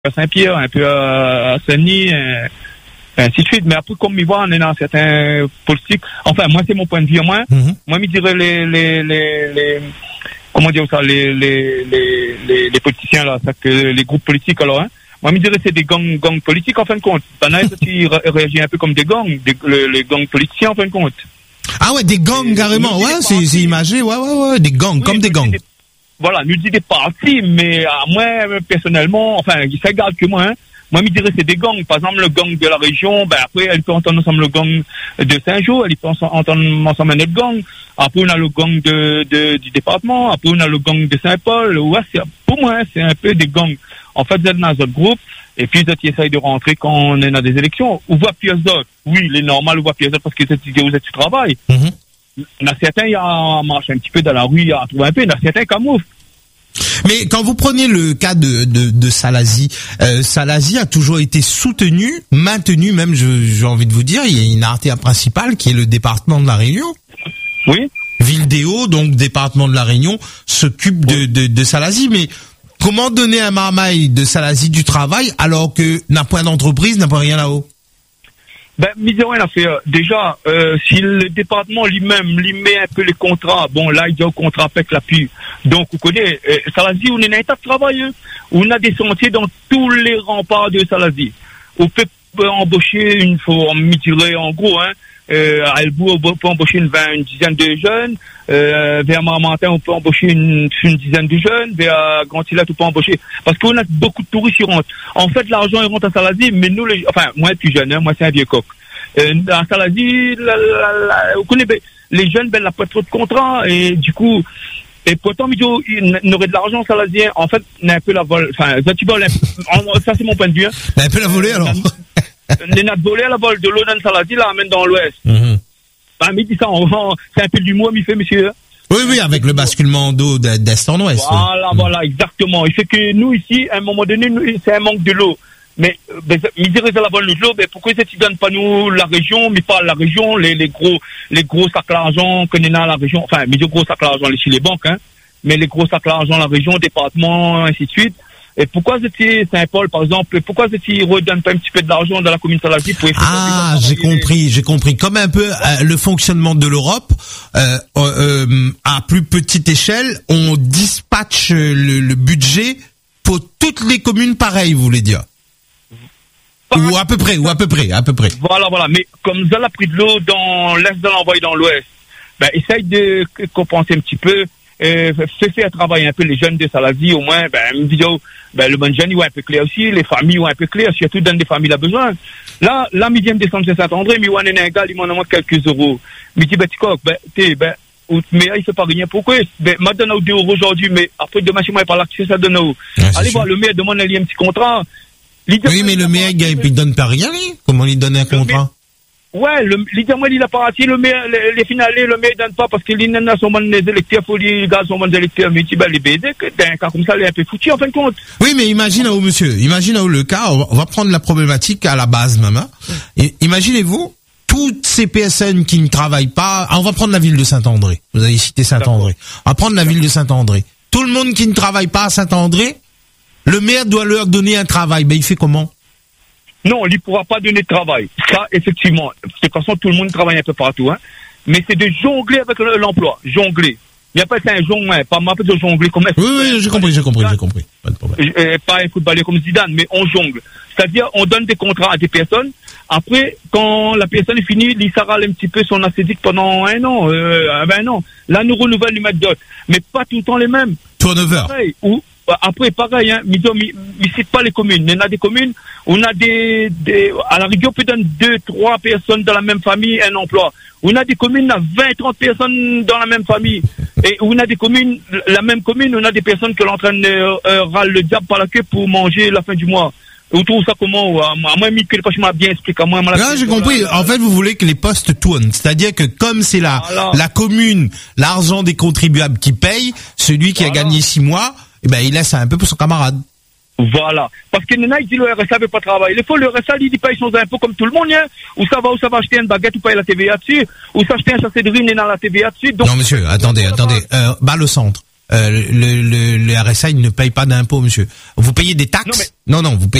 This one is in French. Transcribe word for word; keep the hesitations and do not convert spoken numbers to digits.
à Saint-Pierre, un peu à Saint-Denis, euh, ainsi de suite. Mais après, comme ils voient, on est dans certains politiques. Enfin, moi, c'est mon point de vue, moi. Mm-hmm. Moi, je dirais les, les, les, les, comment dire ça, les, les, les, les, les politiciens, là, ça que les groupes politiques, alors, hein. Moi, je dirais c'est des gangs, gangs politiques, en fin de compte. T'en as qui réagissent un peu comme des gangs, des, les, les gangs politiciens, en fin de compte. Ah ouais, des gangs, et, carrément, ouais, c'est, c'est imagé, ouais, ouais, ouais, des gangs, oui, comme des gangs. Des, voilà, nous dit des partis, mais à moi, personnellement, enfin, ça garde que moi, hein. Moi, je dirais c'est des gangs. Par exemple, le gang de la région, ben après, elle peut entendre ensemble le gang de Saint-Jean, elle peut entendre ensemble un autre gang. Après, on a le gang de, de, du département. Après, on a le gang de Saint-Paul. Ouais, c'est, pour moi, hein, c'est un peu des gangs. En fait, vous êtes dans un autre groupe, et puis vous essayez de rentrer quand on est dans des élections. On voit pièces d'autres. Oui, il est normal, on voit pièces d'autres parce que vous êtes du travail. Mm-hmm. Il y en a certains, il y a marche un petit peu dans la rue, il y a trouvé un peu, il y en a certains camouflent. Mais quand vous prenez le cas de de, de Salazie, euh, Salazie a toujours été soutenu, maintenu même, je, j'ai envie de vous dire, il y a une artère principale qui est le département de la Réunion. Oui. Ville des Hauts, donc département de la Réunion, s'occupe de, de, de Salazie. Mais comment donner un marmaille de Salazie du travail alors que n'a point d'entreprise, n'a pas rien là-haut? Ben, Misérien a fait, euh, déjà, euh, si le département lui-même lui met un peu les contrats, bon, là, il y a un contrat avec l'appui. Donc, vous connaissez, euh, Salazie, on est un état de travail, hein. On a des sentiers dans tous les remparts de Salazie. On peut embaucher une fois, me dirait, en gros, hein, euh, à Elbourg, on peut embaucher une, vingt, une dizaine de jeunes, euh, vers Marmontin, on peut embaucher une, une dizaine de jeunes, vers Grand-Îlet, on peut embaucher, parce qu'on a beaucoup de touristes qui rentrent. En fait, l'argent, il rentre à Salazie, mais nous, les, enfin, moi, plus jeune, hein, moi, c'est un vieux coq. Euh, à Salazie, la, la, la, vous connaissez, les jeunes, ben, n'a pas trop de contrats, et du coup, et pourtant, il n'aurait de l'argent, Salazie, en fait, il a un peu la vol, enfin, ça, c'est mon point de vue, hein. Il a un peu la volée, alors. Les nattes volées à la vol de l'eau dans Salazie, là, amène dans l'ouest. Mm-hmm. Ben, mais dit ça, on, on, c'est un peu du mot, m'y fait, monsieur. Oui, oui, avec le basculement d'eau d'est en ouest. Voilà, oui. Voilà, exactement. Il fait que nous, ici, à un moment donné, nous, c'est un manque de l'eau. Mais, ben, il dirait à la vol de l'eau, ben, pourquoi ils ne donnent pas nous la région, mais pas la région, les, les gros, les gros sacs d'argent qu'on est dans la région, enfin, mais les gros sacs d'argent, chez les banques, hein, mais les gros sacs d'argent, la région, département, ainsi de suite. Et pourquoi c'était Saint-Paul, par exemple, pourquoi c'était redonne pas un petit peu de l'argent dans la commune de Salazie pour Ah, j'ai compris, j'ai compris. Comme un peu euh, le fonctionnement de l'Europe, euh, euh, à plus petite échelle, on dispatche le, le budget pour toutes les communes pareilles, vous voulez dire? Pas ou à peu près, ou à peu près, à peu près. Voilà, voilà. Mais comme ça, a pris de l'eau dans l'est de l'envoyer dans l'ouest, ben, essaye de compenser un petit peu. Euh, fait faire travailler un peu les jeunes de Salazie, au moins, ben, une vidéo, ben, le bon jeune, il va un peu clair aussi, les familles vont un peu clair, surtout dans des familles à besoin. Là, là, mi vient de descendre chez Saint-André, mi ouan un gars, il m'en demande quelques euros. Mi dit, ben, tu crois, ben, t'es, ben, mais il fait pas rien. Pourquoi? Ben, m'a donné deux euros aujourd'hui, mais après, demain, chez moi, il parle que ça donne euros. Ouais, allez voir, le maire demande un petit contrat. Oui, mais le maire, il donne pas rien, lui. Comment il donne un contrat? Ouais, le, l'évidemment, il a pas raté, le maire, les, les finales, le maire donne pas parce que les nanas sont bonnes, les électeurs, faut les gars sont bons électeurs, mais tu vas les baiser, que d'un cas comme ça, il est un peu foutu, en fin de compte. Oui, mais imagine, oh, monsieur, imagine, oh, le cas, on va prendre la problématique à la base, maman. Et imaginez-vous, toutes ces P S N qui ne travaillent pas, on va prendre la ville de Saint-André. Vous avez cité Saint-André. On va prendre la ville de Saint-André. Tout le monde qui ne travaille pas à Saint-André, le maire doit leur donner un travail. Ben, il fait comment? Non, il ne pourra pas donner de travail. Ça, effectivement. De toute façon, tout le monde travaille un peu partout, hein. Mais c'est de jongler avec l'emploi. Jongler. Il n'y a pas ça un jongle, hein. Pas ma de jongler comme ça. Oui, oui, j'ai compris, j'ai compris, j'ai compris. Pas de problème. Euh, pas un footballeur comme Zidane, mais on jongle. C'est-à-dire, on donne des contrats à des personnes. Après, quand la personne est finie, il s'arrête un petit peu son acédique pendant un an, euh, ben non. Là, nous renouvelle les méthodes. Mais pas tout le temps les mêmes. Turnover. Ou, après, pareil, hein, mais ne cite pas les communes. Il y en a des communes, on a des, des à la rigueur, on peut donner deux, trois personnes dans la même famille un emploi. On a des communes, on a vingt, trente personnes dans la même famille. Et on a des communes, la même commune, on a des personnes que l'entraîne euh, euh, râle le diable par la queue pour manger la fin du mois. Vous trouvez ça comment? À moi, que les poches m'a bien expliqué. À moi, là, j'ai compris. En fait, vous voulez que les postes tournent. C'est-à-dire que comme c'est la, voilà. la commune, l'argent des contribuables qui paye, celui qui voilà. a gagné six mois, eh ben, il laisse un peu pour son camarade. Voilà. Parce que Nena, il dit le R S A veut pas travailler. Il faut le R S A, il dit paye son impôt comme tout le monde, hein. Ou ça va, ou ça va acheter une baguette, ou paye la T V A dessus. Ou ça acheter un chassé de riz, Nena la T V A dessus. Donc, non, monsieur, attendez, attendez. Euh, bas le centre. euh, le, le, le R S A il ne paye pas d'impôts, monsieur. Vous payez des taxes? Non, mais... non, non, vous payez